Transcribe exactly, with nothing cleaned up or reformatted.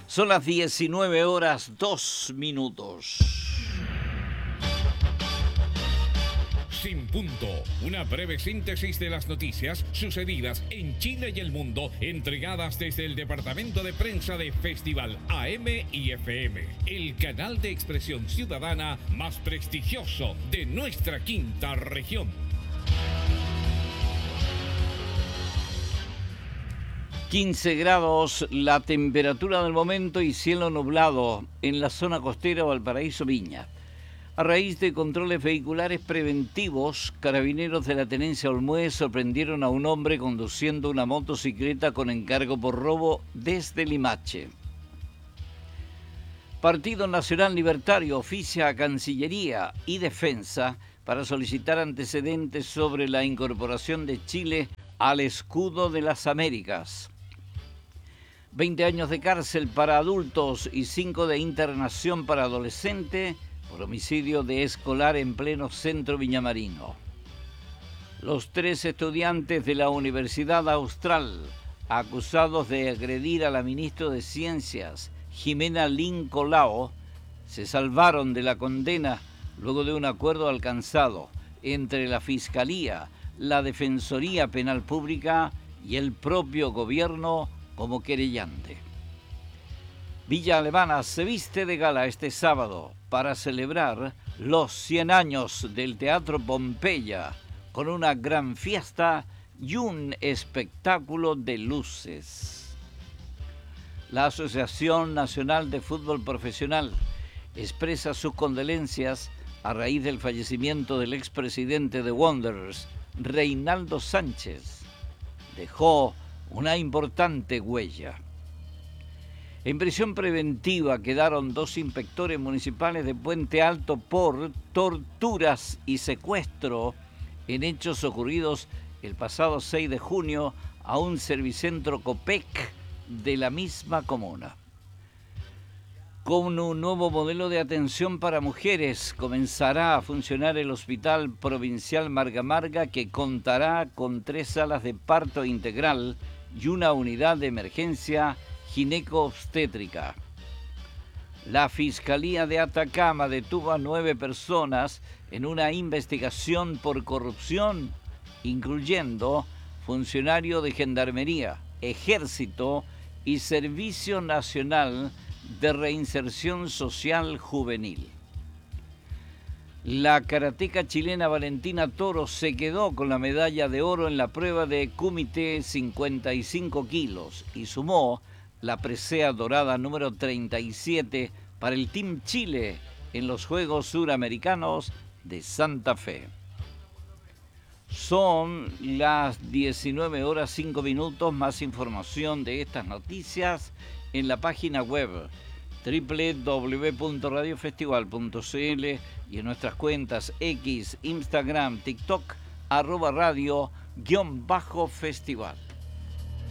Son las diecinueve horas, dos minutos. Sin punto, una breve síntesis de las noticias sucedidas en Chile y el mundo, entregadas desde el departamento de prensa de Festival A M y F M, el canal de expresión ciudadana más prestigioso de nuestra quinta región. quince grados la temperatura del momento y cielo nublado en la zona costera Valparaíso Viña. A raíz de controles vehiculares preventivos, carabineros de la tenencia Olmué sorprendieron a un hombre conduciendo una motocicleta con encargo por robo desde Limache. Partido Nacional Libertario oficia a Cancillería y Defensa para solicitar antecedentes sobre la incorporación de Chile al escudo de las Américas. veinte años de cárcel para adultos y cinco de internación para adolescente por homicidio de escolar en pleno centro viñamarino. Los tres estudiantes de la Universidad Austral, acusados de agredir a la ministra de Ciencias, Jimena Lin Colao, se salvaron de la condena luego de un acuerdo alcanzado entre la Fiscalía, la Defensoría Penal Pública y el propio gobierno como querellante. Villa Alemana se viste de gala este sábado para celebrar los cien años del Teatro Pompeya con una gran fiesta y un espectáculo de luces. La Asociación Nacional de Fútbol Profesional expresa sus condolencias a raíz del fallecimiento del expresidente de Wanderers, Reinaldo Sánchez. Dejó una importante huella. En prisión preventiva quedaron dos inspectores municipales de Puente Alto por torturas y secuestro en hechos ocurridos el pasado seis de junio a un servicentro Copec de la misma comuna. Con un nuevo modelo de atención para mujeres comenzará a funcionar el Hospital Provincial Marga Marga, que contará con tres salas de parto integral y una unidad de emergencia gineco-obstétrica. La Fiscalía de Atacama detuvo a nueve personas en una investigación por corrupción, incluyendo funcionario de Gendarmería, Ejército y Servicio Nacional de Reinserción Social Juvenil. La karateca chilena Valentina Toro se quedó con la medalla de oro en la prueba de kumite cincuenta y cinco kilos y sumó la presea dorada número treinta y siete para el Team Chile en los Juegos Suramericanos de Santa Fe. Son las diecinueve horas cinco minutos. Más información de estas noticias en la página web doble u doble u doble u punto radio festival punto c l y en nuestras cuentas X, Instagram, TikTok, arroba radio guión bajo festival.